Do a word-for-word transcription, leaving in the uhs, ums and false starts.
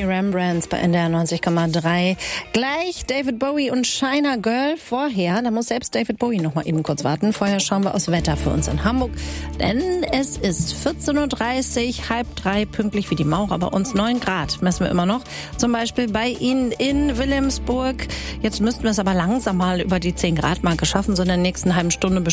Rembrandts bei N D R neunzig Komma drei. Gleich David Bowie und China Girl. Vorher, da muss selbst David Bowie noch mal eben kurz warten. Vorher schauen wir aufs Wetter für uns in Hamburg. Denn es ist vierzehn Uhr dreißig, halb drei, pünktlich wie die Maurer. Bei uns neun Grad messen wir immer noch. Zum Beispiel bei Ihnen in Wilhelmsburg. Jetzt müssten wir es aber langsam mal über die zehn Grad Marke schaffen. So in der nächsten halben Stunde